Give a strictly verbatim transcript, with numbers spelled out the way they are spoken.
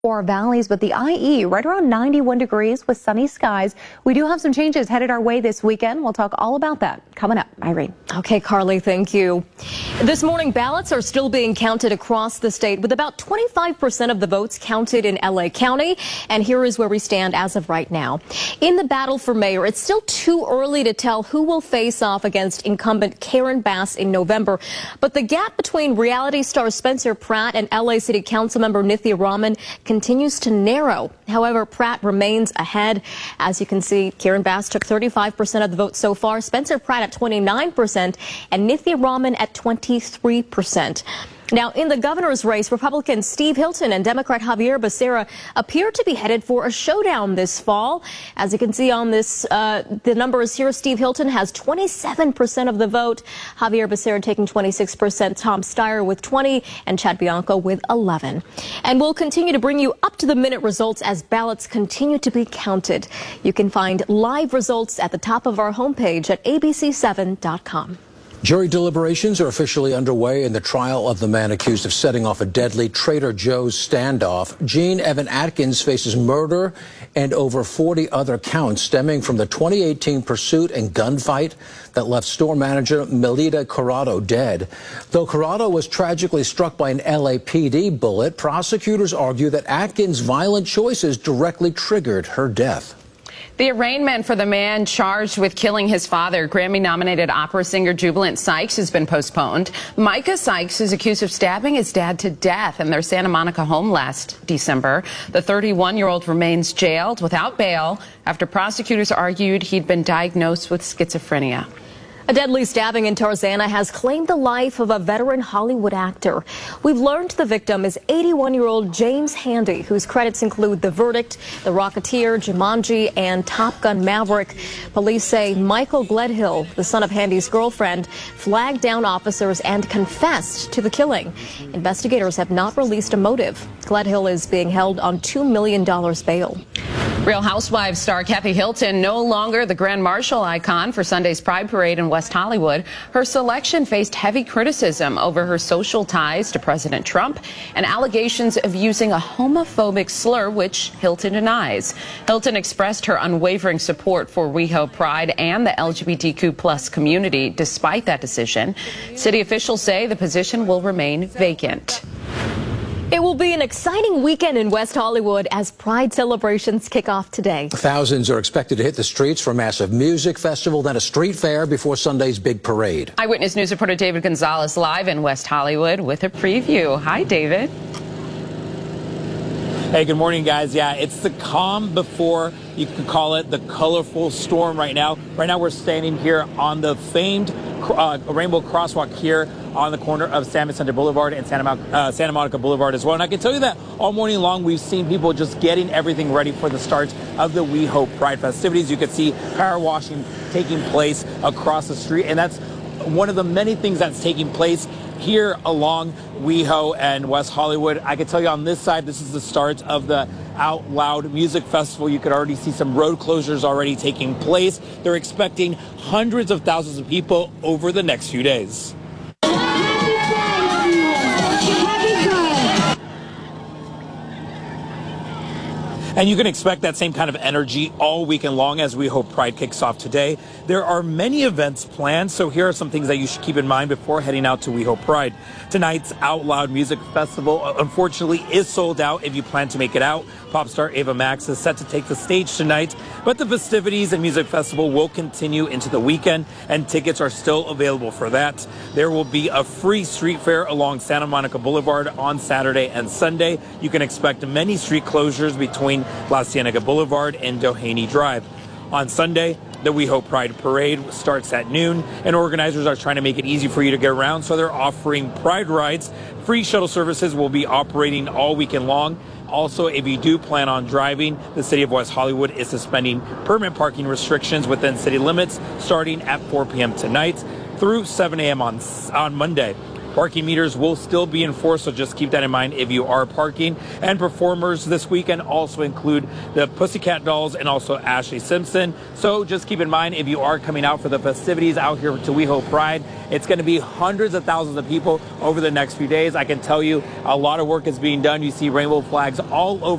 Four valleys, but the I E right around ninety-one degrees with sunny skies. We do have some changes headed our way this weekend. We'll talk all about that coming up. Irene. Okay, Carly, thank you. This morning, ballots are still being counted across the state with about twenty-five percent of the votes counted in L A County. And here is where we stand as of right now. In the battle for mayor, it's still too early to tell who will face off against incumbent Karen Bass in November. But the gap between reality star Spencer Pratt and L A City Council member Nithya Raman continues to narrow. However, Pratt remains ahead. As you can see, Karen Bass took thirty-five percent of the vote so far, Spencer Pratt at twenty-nine percent, and Nithya Raman at twenty-three percent. Now, in the governor's race, Republican Steve Hilton and Democrat Xavier Becerra appear to be headed for a showdown this fall. As you can see on this, uh, the numbers here, Steve Hilton has twenty-seven percent of the vote, Xavier Becerra taking twenty-six percent, Tom Steyer with twenty, and Chad Bianco with eleven. And we'll continue to bring you up-to-the-minute results as ballots continue to be counted. You can find live results at the top of our homepage at A B C seven dot com. Jury deliberations are officially underway in the trial of the man accused of setting off a deadly Trader Joe's standoff. Gene Evan Atkins faces murder and over forty other counts stemming from the twenty eighteen pursuit and gunfight that left store manager Melita Corrado dead. Though Corrado was tragically struck by an L A P D bullet, prosecutors argue that Atkins' violent choices directly triggered her death. The arraignment for the man charged with killing his father, Grammy-nominated opera singer Jubilant Sykes, has been postponed. Micah Sykes is accused of stabbing his dad to death in their Santa Monica home last December. The thirty-one-year-old remains jailed without bail after prosecutors argued he'd been diagnosed with schizophrenia. A deadly stabbing in Tarzana has claimed the life of a veteran Hollywood actor. We've learned the victim is eighty-one-year-old James Handy, whose credits include The Verdict, The Rocketeer, Jumanji, and Top Gun Maverick. Police say Michael Gledhill, the son of Handy's girlfriend, flagged down officers and confessed to the killing. Investigators have not released a motive. Gledhill is being held on two million dollars bail. Real Housewives star Kathy Hilton, no longer the Grand Marshal icon for Sunday's Pride Parade in West Hollywood. Her selection faced heavy criticism over her social ties to President Trump and allegations of using a homophobic slur, which Hilton denies. Hilton expressed her unwavering support for WeHo Pride and the L G B T Q plus community despite that decision. City officials say the position will remain vacant. It will be an exciting weekend in West Hollywood as Pride celebrations kick off today. Thousands are expected to hit the streets for a massive music festival, then a street fair before Sunday's big parade. Eyewitness News reporter David Gonzalez live in West Hollywood with a preview. Hi, David. Hey, good morning, guys. Yeah, it's the calm before, you could call it, the colorful storm right now. Right now we're standing here on the famed uh, Rainbow Crosswalk here on the corner of San Vicente Boulevard and Santa, uh, Santa Monica Boulevard as well. And I can tell you that all morning long we've seen people just getting everything ready for the start of the WeHo Pride festivities. You can see power washing taking place across the street, and that's one of the many things that's taking place here along WeHo and West Hollywood. I can tell you on this side, this is the start of the Out Loud Music Festival. You could already see some road closures already taking place. They're expecting hundreds of thousands of people over the next few days. And you can expect that same kind of energy all weekend long as WeHo Pride kicks off today. There are many events planned, so here are some things that you should keep in mind before heading out to WeHo Pride. Tonight's Out Loud Music Festival, unfortunately, is sold out if you plan to make it out. Pop star Ava Max is set to take the stage tonight, but the festivities and music festival will continue into the weekend, and tickets are still available for that. There will be a free street fair along Santa Monica Boulevard on Saturday and Sunday. You can expect many street closures between La Cienega Boulevard and Doheny Drive. On Sunday, the WeHo Pride Parade starts at noon, and organizers are trying to make it easy for you to get around, so they're offering Pride rides. Free shuttle services will be operating all weekend long. Also, if you do plan on driving, the City of West Hollywood is suspending permit parking restrictions within city limits starting at four p m tonight through seven a m on, on Monday. Parking meters will still be enforced, so just keep that in mind if you are parking. And performers this weekend also include the Pussycat Dolls and also Ashley Simpson. So just keep in mind if you are coming out for the festivities out here to WeHo Pride, it's going to be hundreds of thousands of people over the next few days. I can tell you a lot of work is being done. You see rainbow flags all over